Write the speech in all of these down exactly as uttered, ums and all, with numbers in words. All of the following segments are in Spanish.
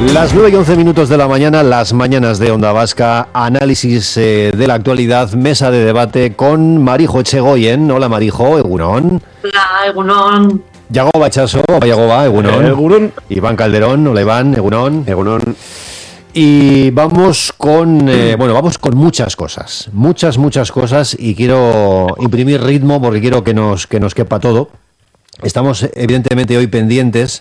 Las nueve y once minutos de la mañana, las mañanas de Onda Vasca, análisis eh, de la actualidad, mesa de debate con Marijo Etxegoyen. Hola Marijo, egunon. Hola, egunon. Yagoba Itxaso, Yagoba, egunon. Eh, egunon. Iván Calderón, hola Iván, egunon. Egunon. Y vamos con, eh, bueno, vamos con muchas cosas, muchas, muchas cosas, y quiero imprimir ritmo porque quiero que nos, que nos quepa todo. Estamos evidentemente hoy pendientes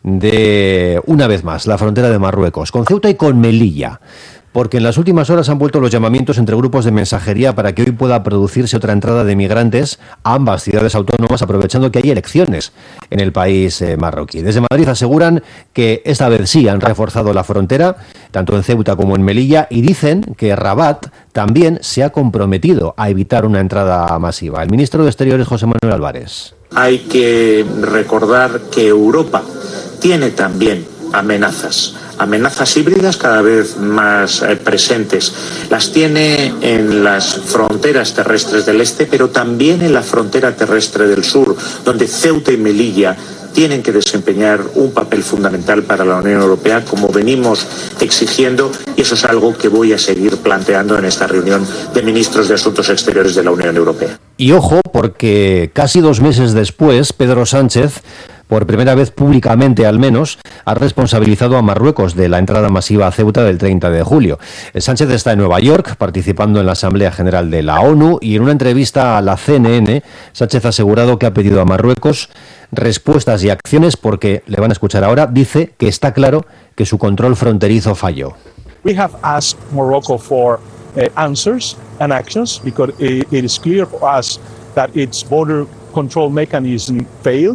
de, una vez más, la frontera de Marruecos, con Ceuta y con Melilla, porque en las últimas horas han vuelto los llamamientos entre grupos de mensajería para que hoy pueda producirse otra entrada de migrantes a ambas ciudades autónomas, aprovechando que hay elecciones en el país eh, marroquí. Desde Madrid aseguran que esta vez sí han reforzado la frontera, tanto en Ceuta como en Melilla, y dicen que Rabat también se ha comprometido a evitar una entrada masiva. El ministro de Exteriores, José Manuel Álvarez. Hay que recordar que Europa tiene también amenazas, amenazas híbridas cada vez más eh, presentes. Las tiene en las fronteras terrestres del este, pero también en la frontera terrestre del sur, donde Ceuta y Melilla tienen que desempeñar un papel fundamental para la Unión Europea, como venimos exigiendo, y eso es algo que voy a seguir planteando en esta reunión de ministros de Asuntos Exteriores de la Unión Europea. Y ojo, porque casi dos meses después, Pedro Sánchez, por primera vez públicamente al menos, ha responsabilizado a Marruecos de la entrada masiva a Ceuta del treinta de julio. Sánchez está en Nueva York participando en la Asamblea General de la ONU, y en una entrevista a la C N N, Sánchez ha asegurado que ha pedido a Marruecos respuestas y acciones porque, le van a escuchar ahora, dice que está claro que su control fronterizo falló. We have asked Morocco for uh, answers and actions because it, it is clear for us that its border control mechanism failed.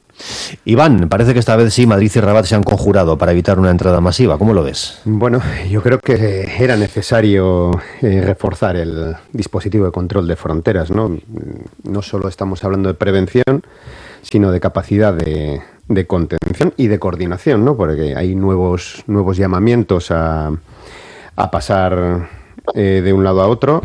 Iván, parece que esta vez sí Madrid y Rabat se han conjurado para evitar una entrada masiva. ¿Cómo lo ves? Bueno, yo creo que era necesario eh, reforzar el dispositivo de control de fronteras, ¿no? No solo estamos hablando de prevención, sino de capacidad de, de contención y de coordinación, ¿no? Porque hay nuevos, nuevos llamamientos a, a pasar eh, de un lado a otro.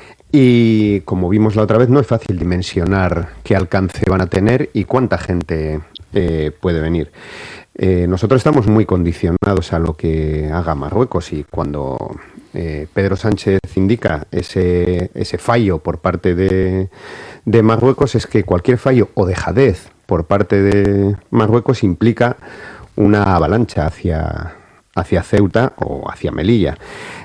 Y como vimos la otra vez, no es fácil dimensionar qué alcance van a tener y cuánta gente eh, puede venir. Eh, nosotros estamos muy condicionados a lo que haga Marruecos, y cuando eh, Pedro Sánchez indica ese, ese fallo por parte de, de Marruecos, es que cualquier fallo o dejadez por parte de Marruecos implica una avalancha hacia, hacia Ceuta o hacia Melilla.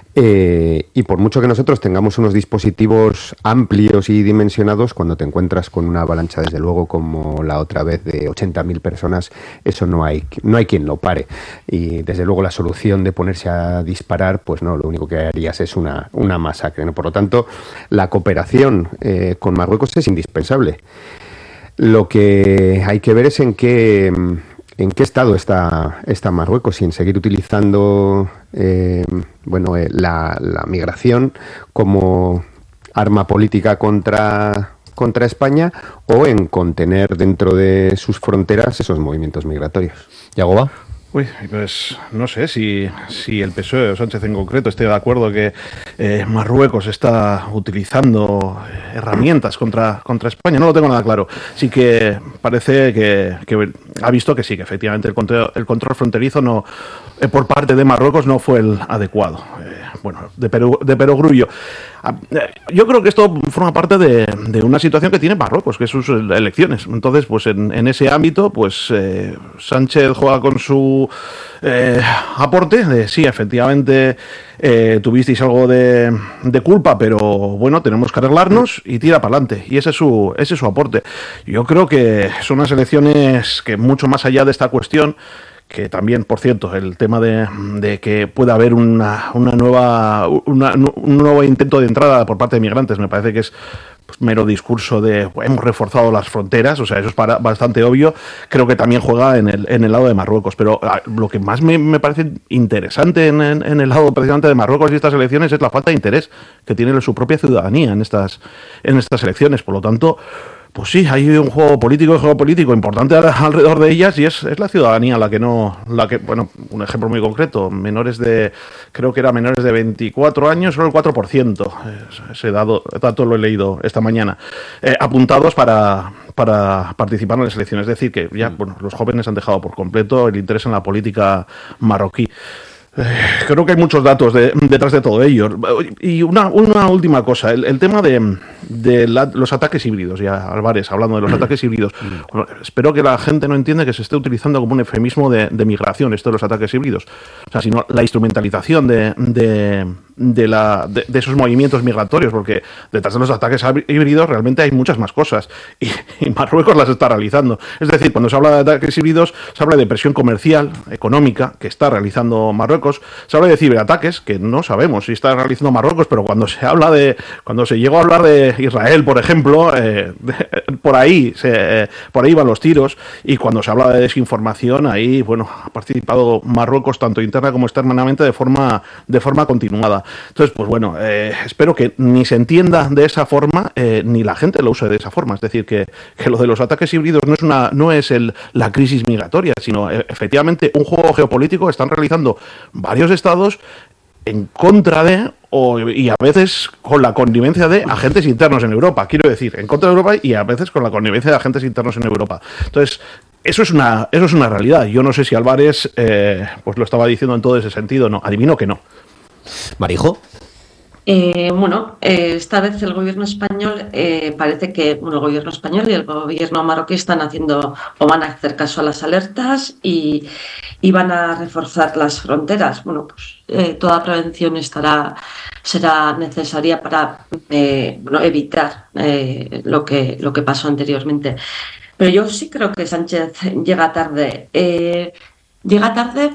Eh, y por mucho que nosotros tengamos unos dispositivos amplios y dimensionados, cuando te encuentras con una avalancha, desde luego, como la otra vez de ochenta mil personas, eso no hay, no hay quien lo pare. Y desde luego la solución de ponerse a disparar, pues no, lo único que harías es una, una masacre, ¿no? Por lo tanto, la cooperación eh, con Marruecos es indispensable. Lo que hay que ver es en qué... ¿En qué estado está, está Marruecos? Y en seguir utilizando eh, bueno, eh, la, la migración como arma política contra, contra España, o en contener dentro de sus fronteras esos movimientos migratorios. ¿Yagoba? Uy, pues no sé si, si el P S O E o Sánchez en concreto esté de acuerdo que eh, Marruecos está utilizando herramientas contra, contra España. No lo tengo nada claro. Sí que parece que, que ha visto que sí, que efectivamente el control, el control fronterizo no, eh, por parte de Marruecos no fue el adecuado. Eh, bueno, de, Perú, de perogrullo. Yo creo que esto forma parte de, de una situación que tiene Marruecos, que es sus elecciones. Entonces, pues en, en ese ámbito, pues eh, Sánchez juega con su eh, aporte de sí, efectivamente eh, tuvisteis algo de, de culpa, pero bueno, tenemos que arreglarnos, y tira para adelante. Y ese es su, ese es su aporte. Yo creo que son unas elecciones que, mucho más allá de esta cuestión, que también, por cierto, el tema de, de que pueda haber una, una nueva una, un nuevo intento de entrada por parte de migrantes, me parece que es pues, mero discurso de hemos reforzado las fronteras, o sea, eso es para, bastante obvio. Creo que también juega en el, en el lado de Marruecos, pero a, lo que más me, me parece interesante en, en, en el lado precisamente de Marruecos y estas elecciones es la falta de interés que tiene su propia ciudadanía en estas, en estas elecciones. Por lo tanto, pues sí, hay un juego político, un juego político importante alrededor de ellas, y es, es la ciudadanía la que no, la que, bueno, un ejemplo muy concreto, menores de, creo que era menores de veinticuatro años, solo el cuatro por ciento, ese dado, dato lo he leído esta mañana, eh, apuntados para, para participar en las elecciones. Es decir, que ya, bueno, los jóvenes han dejado por completo el interés en la política marroquí. Eh, creo que hay muchos datos de, detrás de todo ello. Y una, una última cosa, el, el tema de, de la, los ataques híbridos, ya Álvarez, hablando de los ataques híbridos, bueno, espero que la gente no entienda que se esté utilizando como un eufemismo de, de migración esto de los ataques híbridos, o sea, sino la instrumentalización de, de, de, la, de, de esos movimientos migratorios, porque detrás de los ataques híbridos realmente hay muchas más cosas y, y Marruecos las está realizando. Es decir, cuando se habla de ataques híbridos, se habla de presión comercial, económica, que está realizando Marruecos. Se habla de ciberataques, que no sabemos si está realizando Marruecos, pero cuando se habla de, cuando se llegó a hablar de Israel, por ejemplo, eh, de, por ahí, se, eh, por ahí van los tiros, y cuando se habla de desinformación, ahí, bueno, ha participado Marruecos tanto interna como externamente de forma, de forma continuada. Entonces, pues bueno, eh, espero que ni se entienda de esa forma, eh, ni la gente lo use de esa forma. Es decir, que, que lo de los ataques híbridos no es una, no es el, la crisis migratoria, sino eh, efectivamente un juego geopolítico que están realizando varios estados en contra de, o, y a veces con la connivencia de agentes internos en Europa, quiero decir, en contra de Europa y a veces con la connivencia de agentes internos en Europa. Entonces, eso es una, eso es una realidad. Yo no sé si Álvarez eh, pues lo estaba diciendo en todo ese sentido, no, adivino que no. Marijo. Eh, bueno, eh, esta vez el gobierno español eh, parece que bueno, el gobierno español y el gobierno marroquí están haciendo o van a hacer caso a las alertas y, y van a reforzar las fronteras. Bueno, pues eh, toda prevención estará será necesaria para eh, bueno, evitar eh, lo que lo que pasó anteriormente. Pero yo sí creo que Sánchez llega tarde. Eh, llega tarde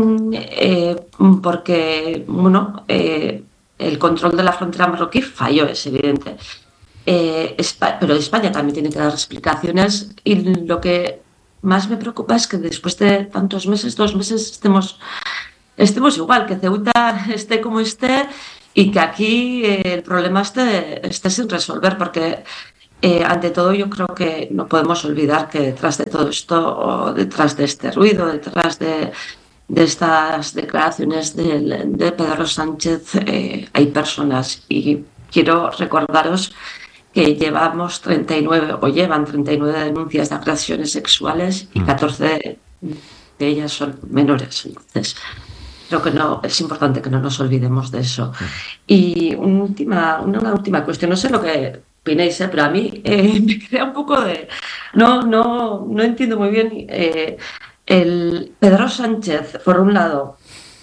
eh, porque bueno. Eh, El control de la frontera marroquí falló, es evidente. Eh, España, pero España también tiene que dar explicaciones y lo que más me preocupa es que después de tantos meses, dos meses, estemos, estemos igual, que Ceuta esté como esté y que aquí eh, el problema esté, esté sin resolver, porque eh, ante todo yo creo que no podemos olvidar que detrás de todo esto, o detrás de este ruido, detrás de... de estas declaraciones de, de Pedro Sánchez eh, hay personas y quiero recordaros que llevamos treinta y nueve o llevan treinta y nueve denuncias de agresiones sexuales y catorce de ellas son menores. Entonces creo que no es importante que no nos olvidemos de eso. Y una última, una última cuestión, no sé lo que opinéis, ¿eh? Pero a mí eh, me crea un poco de... No, no, no entiendo muy bien... Eh, El Pedro Sánchez, por un lado,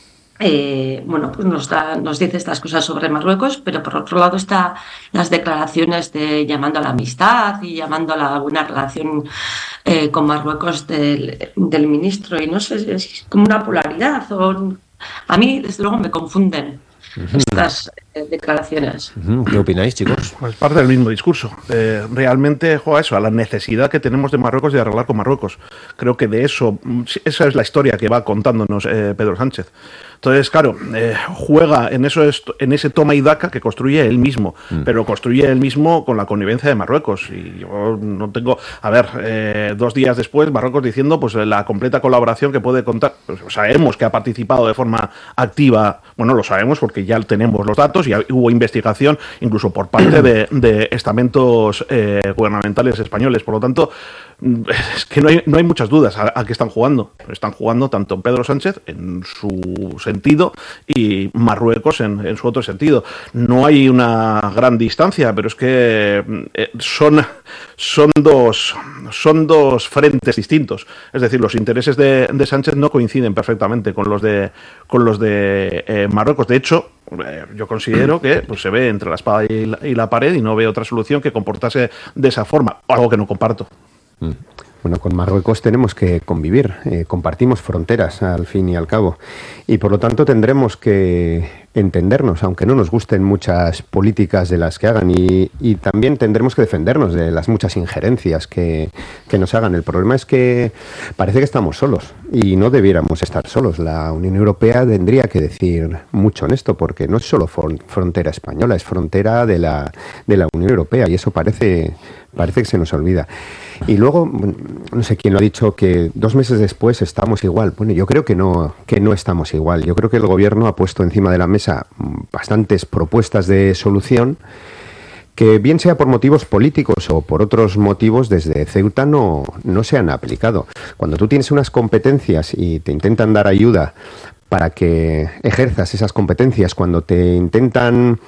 eh, bueno, pues nos da, nos dice estas cosas sobre Marruecos, pero por otro lado están las declaraciones de llamando a la amistad y llamando a la buena relación eh, con Marruecos del, del ministro, y no sé, es como una polaridad, o a mí desde luego me confunden estas eh, declaraciones. ¿Qué opináis, chicos? Pues parte del mismo discurso. Eh, realmente juega eso, a la necesidad que tenemos de Marruecos de arreglar con Marruecos. Creo que de eso, esa es la historia que va contándonos eh, Pedro Sánchez. Entonces, claro, eh, juega en eso, en ese toma y daca que construye él mismo, mm. pero construye él mismo con la connivencia de Marruecos. Y yo no tengo, a ver, eh, dos días después, Marruecos diciendo pues la completa colaboración que puede contar. Pues, sabemos que ha participado de forma activa, bueno, lo sabemos porque ya tenemos los datos y hubo investigación incluso por parte de, de estamentos eh, gubernamentales españoles. Por lo tanto, es que no hay, no hay muchas dudas a, a qué están jugando. Están jugando tanto Pedro Sánchez en su sentido y Marruecos en, en su otro sentido. No hay una gran distancia, pero es que eh, son, son, dos, son dos frentes distintos. Es decir, los intereses de, de Sánchez no coinciden perfectamente con los de, con los de eh, Marruecos. De hecho, eh, yo considero que pues, se ve entre la espada y la, y la pared y no veo otra solución que comportarse de esa forma, algo que no comparto. Bueno, con Marruecos tenemos que convivir, eh, compartimos fronteras al fin y al cabo, y por lo tanto tendremos que entendernos, aunque no nos gusten muchas políticas de las que hagan, y, y también tendremos que defendernos de las muchas injerencias que, que nos hagan. El problema es que parece que estamos solos, y no debiéramos estar solos. La Unión Europea tendría que decir mucho en esto, porque no es solo frontera española, es frontera de la, de la Unión Europea, y eso parece, parece que se nos olvida. Y luego, no sé quién lo ha dicho, que dos meses después estamos igual. Bueno, yo creo que no, que no estamos igual. Yo creo que el gobierno ha puesto encima de la mesa bastantes propuestas de solución que, bien sea por motivos políticos o por otros motivos, desde Ceuta no, no se han aplicado. Cuando tú tienes unas competencias y te intentan dar ayuda para que ejerzas esas competencias cuando te intentan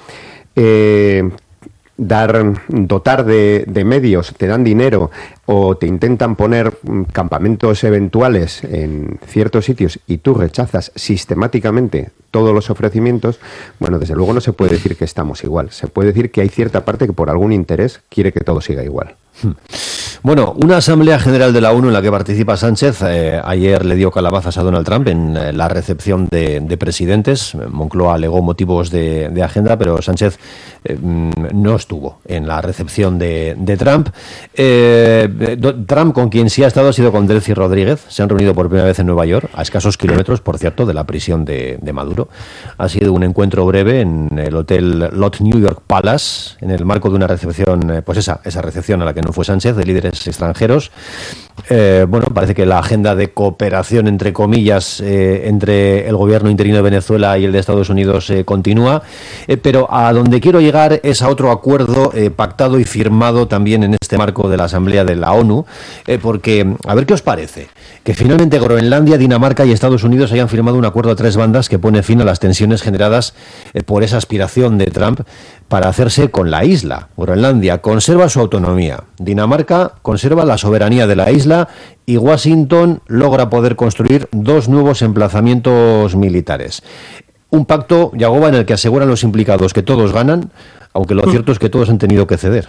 eh, dar, dotar de, de medios, te dan dinero o te intentan poner campamentos eventuales en ciertos sitios y tú rechazas sistemáticamente todos los ofrecimientos, bueno, desde luego no se puede decir que estamos igual. Se puede decir que hay cierta parte que por algún interés quiere que todo siga igual. Bueno, una Asamblea General de la ONU en la que participa Sánchez eh, ayer le dio calabazas a Donald Trump en eh, la recepción de, de presidentes. Moncloa alegó motivos de, de agenda, pero Sánchez eh, no estuvo en la recepción de, de Trump. Eh, Trump, con quien sí ha estado, ha sido con Delcy Rodríguez. Se han reunido por primera vez en Nueva York, a escasos kilómetros, por cierto, de la prisión de, de Maduro. Ha sido un encuentro breve en el hotel Lot New York Palace, en el marco de una recepción, eh, pues esa, esa recepción a la que no fue Sánchez, de líderes extranjeros. Eh, bueno, parece que la agenda de cooperación, entre comillas, eh, entre el gobierno interino de Venezuela y el de Estados Unidos eh, continúa, eh, pero a donde quiero llegar es a otro acuerdo eh, pactado y firmado también en este marco de la Asamblea de la ONU, eh, porque, a ver qué os parece, que finalmente Groenlandia, Dinamarca y Estados Unidos hayan firmado un acuerdo a tres bandas que pone fin a las tensiones generadas eh, por esa aspiración de Trump para hacerse con la isla. Groenlandia conserva su autonomía, Dinamarca conserva la soberanía de la isla y Washington logra poder construir dos nuevos emplazamientos militares. Un pacto, Yagoba, en el que aseguran los implicados que todos ganan, aunque lo cierto es que todos han tenido que ceder.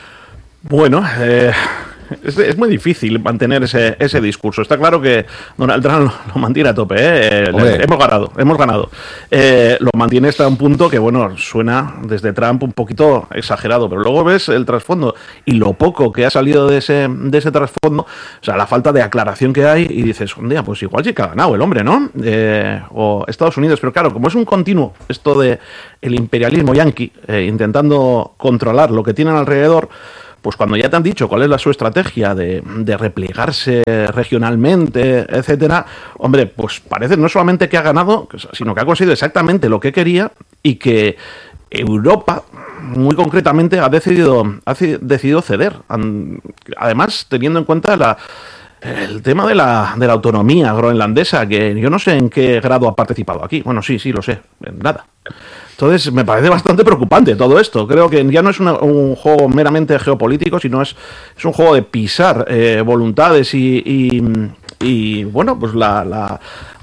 Bueno, eh... Es, es muy difícil mantener ese, ese discurso. Está claro que Donald Trump lo, lo mantiene a tope, ¿eh? Le, hemos ganado, hemos ganado. Eh, lo mantiene hasta un punto que, bueno, suena desde Trump un poquito exagerado, pero luego ves el trasfondo y lo poco que ha salido de ese, de ese trasfondo, o sea, la falta de aclaración que hay, y dices, un día, pues igual sí que ha ganado el hombre, ¿no? Eh, o Estados Unidos, pero claro, como es un continuo esto de el imperialismo yanqui, eh, intentando controlar lo que tienen alrededor, pues cuando ya te han dicho cuál es la su estrategia de, de replegarse regionalmente, etcétera, hombre, pues parece no solamente que ha ganado, sino que ha conseguido exactamente lo que quería y que Europa, muy concretamente, ha decidido, ha decidido ceder. Además, teniendo en cuenta la... el tema de la, de la autonomía groenlandesa, que yo no sé en qué grado ha participado aquí. Bueno, sí, sí, lo sé, en nada. Entonces, me parece bastante preocupante todo esto. Creo que ya no es una, un juego meramente geopolítico, sino es, es un juego de pisar eh, voluntades y, y, y, bueno, pues la... la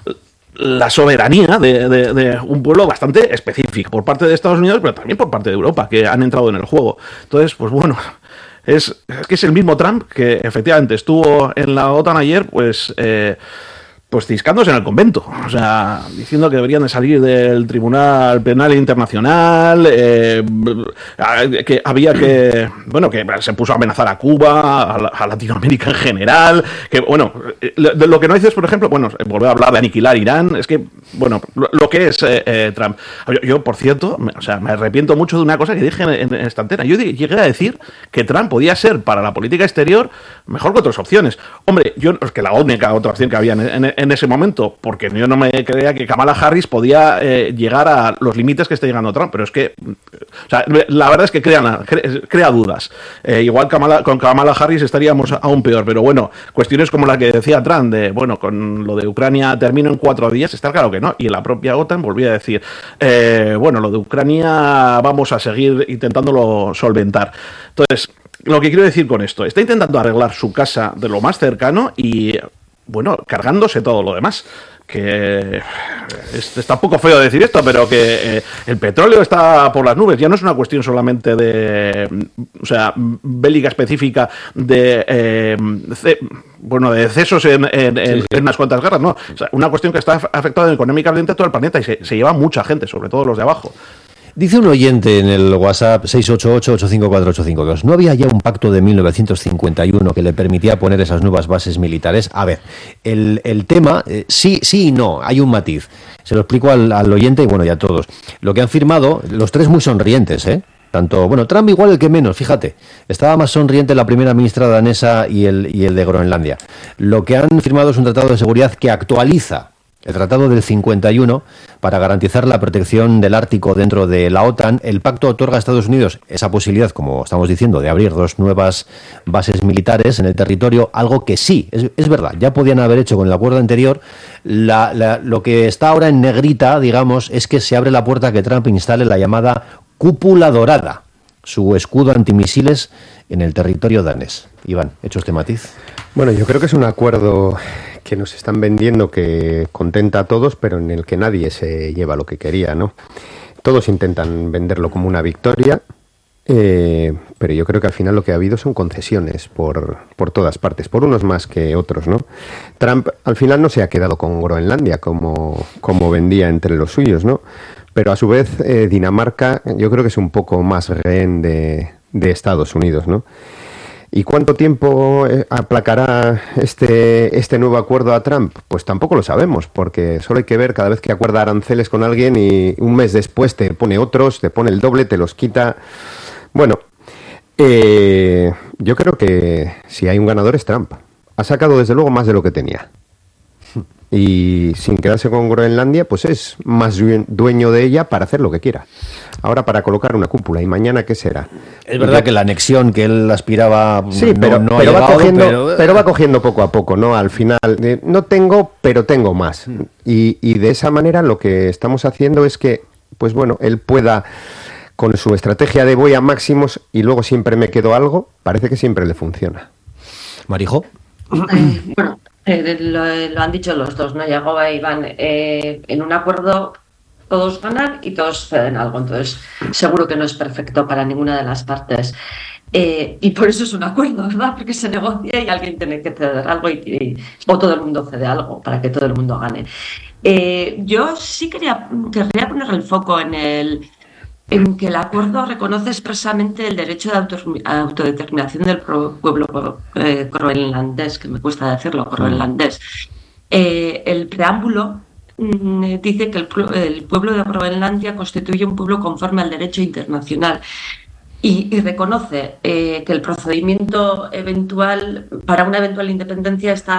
la soberanía de, de, de un pueblo bastante específico por parte de Estados Unidos, pero también por parte de Europa, que han entrado en el juego. Entonces, pues bueno, es, es que es el mismo Trump que efectivamente estuvo en la OTAN ayer, pues... Eh, pues ciscándose en el convento, o sea, diciendo que deberían de salir del Tribunal Penal Internacional, eh, que había que, bueno, que se puso a amenazar a Cuba, a, la, a Latinoamérica en general, que, bueno, de lo que no dices, por ejemplo, bueno, volver a hablar de aniquilar Irán, es que, bueno, lo, lo que es eh, eh, Trump. Yo, yo, por cierto, me, o sea, me arrepiento mucho de una cosa que dije en, en esta antena. Yo llegué a decir que Trump podía ser, para la política exterior, mejor que otras opciones. Hombre, yo, es que la única otra opción que había en, en en ese momento, porque yo no me creía que Kamala Harris podía eh, llegar a los límites que está llegando Trump, pero es que, o sea, la verdad es que crea, crea dudas. Eh, igual Kamala, con Kamala Harris estaríamos aún peor, pero bueno, cuestiones como la que decía Trump, de, bueno, con lo de Ucrania termino en cuatro días, está claro que no, y en la propia OTAN volvía a decir, eh, bueno, lo de Ucrania vamos a seguir intentándolo solventar. Entonces, lo que quiero decir con esto, está intentando arreglar su casa de lo más cercano y... bueno, cargándose todo lo demás. Que es, está un poco feo decir esto, pero que eh, el petróleo está por las nubes. Ya no es una cuestión solamente de, o sea, bélica específica de, eh, ce, bueno, de excesos en, en, en, sí, sí. en unas cuantas guerras, no. O sea, una cuestión que está afectando económicamente a todo el planeta y se, se lleva mucha gente, sobre todo los de abajo. Dice un oyente en el WhatsApp seis ocho ocho, ocho cinco cuatro, ocho cinco dos, ¿no había ya un pacto de mil novecientos cincuenta y uno que le permitía poner esas nuevas bases militares? A ver, el, el tema, eh, sí, sí y no, hay un matiz. Se lo explico al, al oyente y bueno, y a todos. Lo que han firmado, los tres muy sonrientes, ¿eh? Tanto, bueno, Trump igual el que menos, fíjate. Estaba más sonriente la primera ministra danesa y el, y el de Groenlandia. Lo que han firmado es un tratado de seguridad que actualiza el Tratado del cincuenta y uno, para garantizar la protección del Ártico dentro de la OTAN. El pacto otorga a Estados Unidos esa posibilidad, como estamos diciendo, de abrir dos nuevas bases militares en el territorio, algo que sí, es, es verdad, ya podían haber hecho con el acuerdo anterior. La, la, lo que está ahora en negrita, digamos, es que se abre la puerta a que Trump instale la llamada cúpula dorada, su escudo antimisiles en el territorio danés. Iván, ¿hecho este matiz? Bueno, yo creo que es un acuerdo que nos están vendiendo que contenta a todos, pero en el que nadie se lleva lo que quería, ¿no? Todos intentan venderlo como una victoria, eh, pero yo creo que al final lo que ha habido son concesiones por, por todas partes, por unos más que otros, ¿no? Trump al final no se ha quedado con Groenlandia como, como vendía entre los suyos, ¿no? Pero a su vez eh, Dinamarca yo creo que es un poco más rehén de, de Estados Unidos, ¿no? ¿Y cuánto tiempo aplacará este, este nuevo acuerdo a Trump? Pues tampoco lo sabemos, porque solo hay que ver cada vez que acuerda aranceles con alguien y un mes después te pone otros, te pone el doble, te los quita. Bueno, eh, yo creo que si hay un ganador es Trump. Ha sacado desde luego más de lo que tenía. Y sin quedarse con Groenlandia, pues es más dueño de ella para hacer lo que quiera. Ahora para colocar una cúpula, ¿y mañana qué será? Es verdad yo, que la anexión que él aspiraba sí, no, pero, no pero, ha llegado, va cogiendo, pero... pero va cogiendo poco a poco, ¿no? Al final, eh, no tengo, pero tengo más. Mm. Y, y de esa manera lo que estamos haciendo es que, pues bueno, él pueda, con su estrategia de voy a máximos y luego siempre me quedo algo, parece que siempre le funciona. Marijo. Eh, bueno, eh, lo, lo han dicho los dos, ¿no? Yagoba y Iván, eh, en un acuerdo todos ganan y todos ceden algo, entonces seguro que no es perfecto para ninguna de las partes. Eh, y por eso es un acuerdo, ¿verdad? Porque se negocia y alguien tiene que ceder algo y, y, o todo el mundo cede algo para que todo el mundo gane. Eh, yo sí quería, querría poner el foco en el en que el acuerdo reconoce expresamente el derecho de auto, autodeterminación del pueblo eh, groenlandés, que me cuesta decirlo, groenlandés. Eh, el preámbulo mm, dice que el, el pueblo de Groenlandia constituye un pueblo conforme al derecho internacional y, y reconoce eh, que el procedimiento eventual para una eventual independencia está